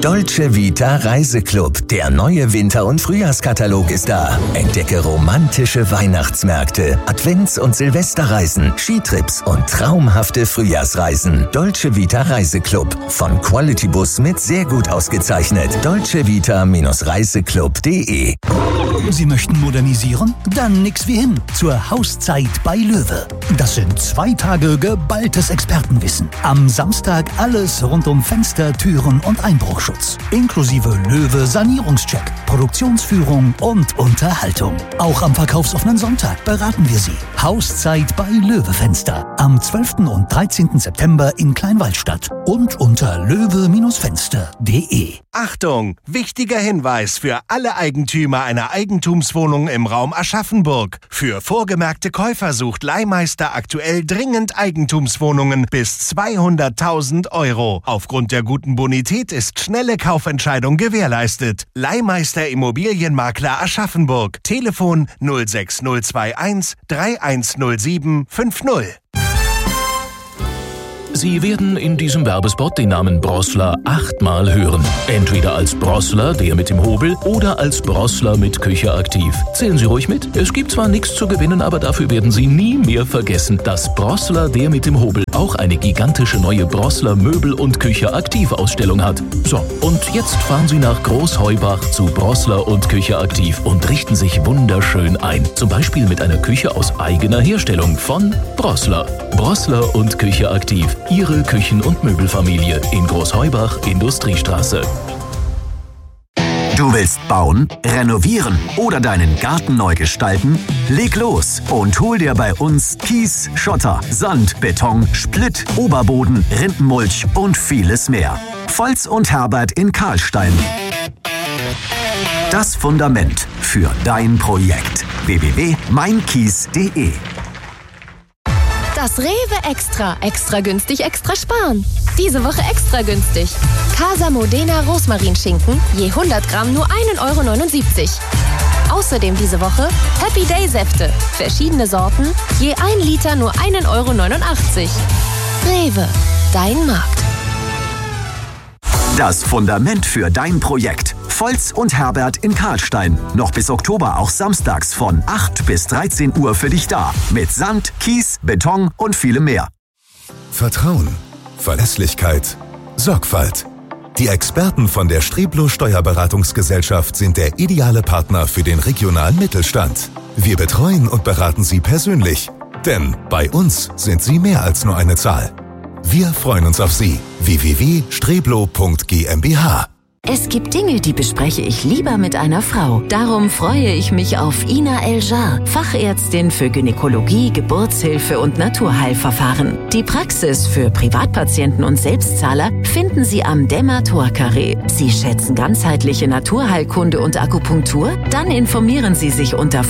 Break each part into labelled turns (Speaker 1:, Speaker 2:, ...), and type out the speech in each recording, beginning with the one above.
Speaker 1: Dolce Vita Reiseclub. Der neue Winter- und Frühjahrskatalog ist da. Entdecke romantische Weihnachtsmärkte, Advents- und Silvesterreisen, Skitrips und traumhafte Frühjahrsreisen. Dolce Vita Reiseclub. Von Quality Bus mit sehr gut ausgezeichnet. dolcevita-reiseclub.de.
Speaker 2: Sie möchten modernisieren? Dann nix wie hin zur Hauszeit bei Löwe. Das sind 2 Tage geballtes Expertenwissen. Am Samstag alles rund um Fenster, Türen und Einbruchschutz. Inklusive Löwe Sanierungscheck, Produktionsführung und Unterhaltung. Auch am verkaufsoffenen Sonntag beraten wir Sie. Hauszeit bei Löwe Fenster. Am 12. und 13. September in Kleinwaldstadt und unter löwe-fenster.de.
Speaker 3: Achtung! Wichtiger Hinweis für alle Eigentümer einer Eigentumswohnung im Raum Aschaffenburg. Für vorgemerkte Käufer sucht Leihmeister aktuell dringend Eigentumswohnungen bis 200.000 €. Aufgrund der guten Bonität ist schnelle Kaufentscheidung gewährleistet. Leihmeister Immobilienmakler Aschaffenburg. Telefon 06021 3107 50.
Speaker 4: Sie werden in diesem Werbespot den Namen Brossler 8-mal hören. Entweder als Brossler, der mit dem Hobel, oder als Brossler mit Küche aktiv. Zählen Sie ruhig mit. Es gibt zwar nichts zu gewinnen, aber dafür werden Sie nie mehr vergessen, dass Brossler, der mit dem Hobel, auch eine gigantische neue Brossler Möbel- und Küche aktiv Ausstellung hat. So, und jetzt fahren Sie nach Großheubach zu Brossler und Küche aktiv und richten sich wunderschön ein. Zum Beispiel mit einer Küche aus eigener Herstellung von Brossler. Brossler und Küche aktiv. Ihre Küchen- und Möbelfamilie in Großheubach, Industriestraße.
Speaker 5: Du willst bauen, renovieren oder deinen Garten neu gestalten? Leg los und hol dir bei uns Kies, Schotter, Sand, Beton, Splitt, Oberboden, Rindenmulch und vieles mehr. Volz und Herbert in Karlstein. Das Fundament für dein Projekt. www.meinkies.de.
Speaker 6: Das Rewe Extra. Extra günstig, extra sparen. Diese Woche extra günstig. Casa Modena Rosmarinschinken, je 100 Gramm nur 1,79 €. Außerdem diese Woche Happy Day Säfte. Verschiedene Sorten, je 1 Liter nur 1,89 €. Rewe, dein Markt.
Speaker 5: Das Fundament für dein Projekt. Volz und Herbert in Karlstein. Noch bis Oktober auch samstags von 8 bis 13 Uhr für dich da. Mit Sand, Kies, Beton und vielem mehr.
Speaker 7: Vertrauen, Verlässlichkeit, Sorgfalt. Die Experten von der Streblo Steuerberatungsgesellschaft sind der ideale Partner für den regionalen Mittelstand. Wir betreuen und beraten Sie persönlich. Denn bei uns sind Sie mehr als nur eine Zahl. Wir freuen uns auf Sie. www.streblo.gmbH.
Speaker 8: Es gibt Dinge, die bespreche ich lieber mit einer Frau. Darum freue ich mich auf Ina Eljar, Fachärztin für Gynäkologie, Geburtshilfe und Naturheilverfahren. Die Praxis für Privatpatienten und Selbstzahler finden Sie am Dämmer-Tor-Carré. Sie schätzen ganzheitliche Naturheilkunde und Akupunktur? Dann informieren Sie sich unter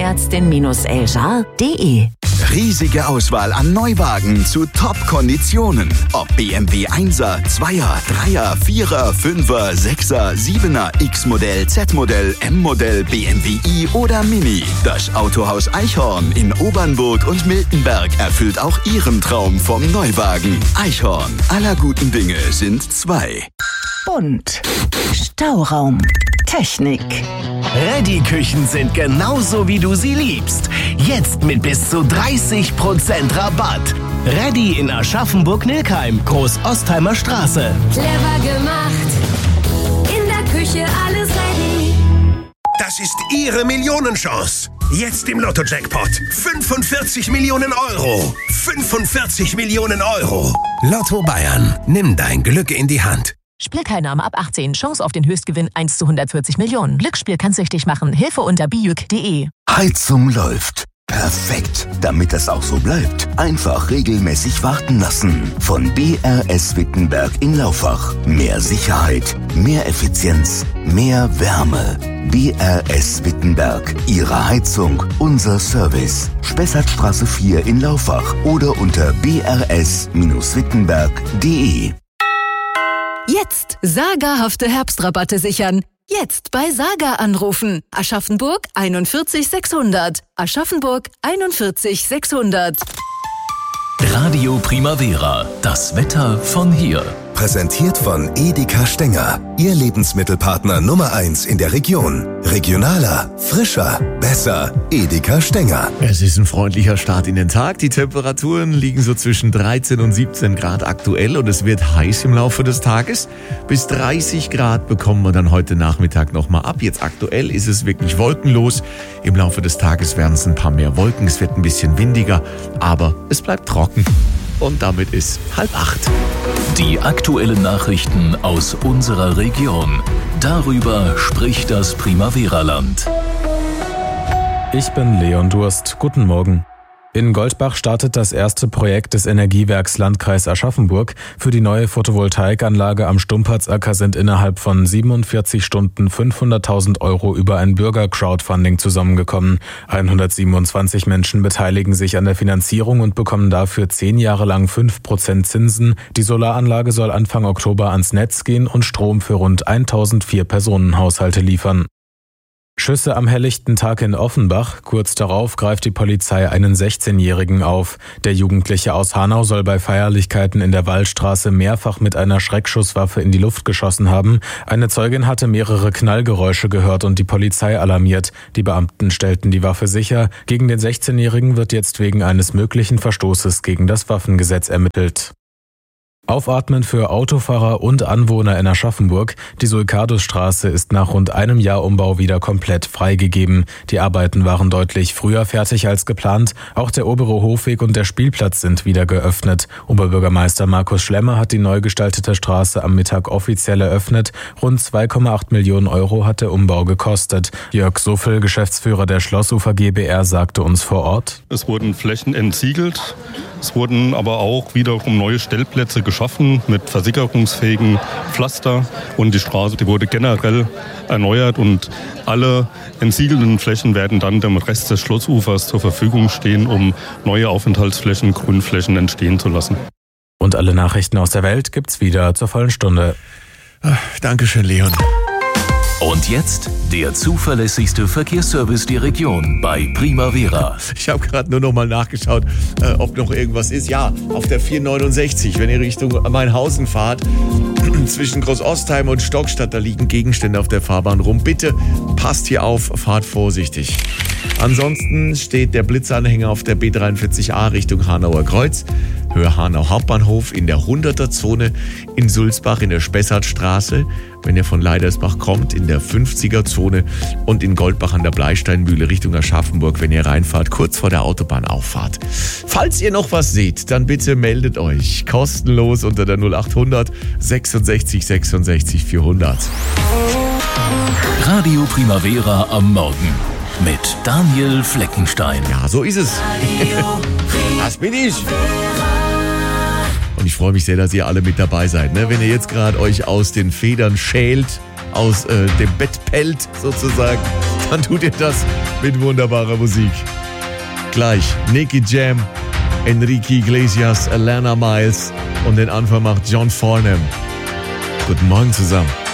Speaker 8: frauenärztin-eljar.de.
Speaker 9: Riesige Auswahl an Neuwagen zu Top-Konditionen. Ob BMW 1er, 2er, 3er, 4er, 5er, 6er, 7er, X-Modell, Z-Modell, M-Modell, BMW i oder Mini. Das Autohaus Eichhorn in Obernburg und Miltenberg erfüllt auch Ihren Traum vom Neuwagen. Eichhorn, aller guten Dinge sind 2.
Speaker 10: Bunt. Stauraum. Technik.
Speaker 11: Ready-Küchen sind genauso, wie du sie liebst. Jetzt mit bis zu 30% Rabatt. Ready in Aschaffenburg-Nilkheim, Groß-Ostheimer Straße.
Speaker 12: Clever gemacht. In der Küche alles ready.
Speaker 3: Das ist Ihre Millionenchance. Jetzt im Lotto-Jackpot. 45 Millionen €. 45 Millionen €. Lotto Bayern. Nimm dein Glück in die Hand.
Speaker 13: Spielteilnahme ab 18. Chance auf den Höchstgewinn 1 zu 140 Millionen. Glücksspiel kann süchtig machen. Hilfe unter bijuk.de.
Speaker 14: Heizung läuft. Perfekt. Damit es auch so bleibt, einfach regelmäßig warten lassen. Von BRS Wittenberg in Laufach. Mehr Sicherheit, mehr Effizienz, mehr Wärme. BRS Wittenberg. Ihre Heizung, unser Service. Spessartstraße 4 in Laufach oder unter brs-wittenberg.de.
Speaker 15: Jetzt sagerhafte Herbstrabatte sichern. Jetzt bei Saga anrufen. Aschaffenburg 41 600. Aschaffenburg 41 600.
Speaker 4: Radio Primavera. Das Wetter von hier.
Speaker 7: Präsentiert von Edeka Stenger. Ihr Lebensmittelpartner Nummer 1 in der Region. Regionaler, frischer, besser. Edeka Stenger.
Speaker 16: Es ist ein freundlicher Start in den Tag. Die Temperaturen liegen so zwischen 13 und 17 Grad aktuell und es wird heiß im Laufe des Tages. Bis 30 Grad bekommen wir dann heute Nachmittag nochmal ab. Jetzt aktuell ist es wirklich wolkenlos. Im Laufe des Tages werden es ein paar mehr Wolken. Es wird ein bisschen windiger, aber es bleibt trocken. Und damit ist 7:30.
Speaker 4: Die aktuellen Nachrichten aus unserer Region. Darüber spricht das Primavera-Land.
Speaker 17: Ich bin Leon Durst. Guten Morgen. In Goldbach startet das erste Projekt des Energiewerks Landkreis Aschaffenburg. Für die neue Photovoltaikanlage am Stumpertzacker sind innerhalb von 47 Stunden 500.000 € über ein Bürger-Crowdfunding zusammengekommen. 127 Menschen beteiligen sich an der Finanzierung und bekommen dafür 10 Jahre lang 5% Zinsen. Die Solaranlage soll Anfang Oktober ans Netz gehen und Strom für rund 1004 Personenhaushalte liefern. Schüsse am helllichten Tag in Offenbach. Kurz darauf greift die Polizei einen 16-Jährigen auf. Der Jugendliche aus Hanau soll bei Feierlichkeiten in der Wallstraße mehrfach mit einer Schreckschusswaffe in die Luft geschossen haben. Eine Zeugin hatte mehrere Knallgeräusche gehört und die Polizei alarmiert. Die Beamten stellten die Waffe sicher. Gegen den 16-Jährigen wird jetzt wegen eines möglichen Verstoßes gegen das Waffengesetz ermittelt. Aufatmen für Autofahrer und Anwohner in Aschaffenburg. Die Sulcardusstraße ist nach rund einem Jahr Umbau wieder komplett freigegeben. Die Arbeiten waren deutlich früher fertig als geplant. Auch der obere Hofweg und der Spielplatz sind wieder geöffnet. Oberbürgermeister Markus Schlemmer hat die neu gestaltete Straße am Mittag offiziell eröffnet. Rund 2,8 Millionen € hat der Umbau gekostet. Jörg Suffel, Geschäftsführer der Schlossufer GbR, sagte uns vor Ort:
Speaker 18: Es wurden Flächen entsiegelt. Es wurden aber auch wiederum neue Stellplätze geschaffen mit versickerungsfähigen Pflaster. Und die Straße, die wurde generell erneuert und alle entsiegelten Flächen werden dann dem Rest des Schlossufers zur Verfügung stehen, um neue Aufenthaltsflächen, Grünflächen entstehen zu lassen.
Speaker 17: Und alle Nachrichten aus der Welt gibt's wieder zur vollen Stunde.
Speaker 16: Dankeschön, Leon.
Speaker 4: Und jetzt der zuverlässigste Verkehrsservice der Region bei Primavera.
Speaker 16: Ich habe gerade nur noch mal nachgeschaut, ob noch irgendwas ist. Ja, auf der 469, wenn ihr Richtung Mainhausen fahrt, zwischen Großostheim und Stockstadt, da liegen Gegenstände auf der Fahrbahn rum. Bitte passt hier auf, fahrt vorsichtig. Ansonsten steht der Blitzanhänger auf der B43a Richtung Hanauer Kreuz. Höhe Hanau Hauptbahnhof in der 100er-Zone, in Sulzbach in der Spessartstraße, wenn ihr von Leidersbach kommt, in der 50er-Zone und in Goldbach an der Bleisteinmühle Richtung Aschaffenburg, wenn ihr reinfahrt, kurz vor der Autobahnauffahrt. Falls ihr noch was seht, dann bitte meldet euch kostenlos unter der 0800 66 66 400.
Speaker 4: Radio Primavera am Morgen mit Daniel Fleckenstein.
Speaker 16: Ja, so ist es. Das bin ich. Und ich freue mich sehr, dass ihr alle mit dabei seid. Ne? Wenn ihr jetzt gerade euch aus den Federn schält, aus dem Bett pellt sozusagen, dann tut ihr das mit wunderbarer Musik. Gleich Nicky Jam, Enrique Iglesias, Alana Miles und den Anfang macht John Farnham. Guten Morgen zusammen.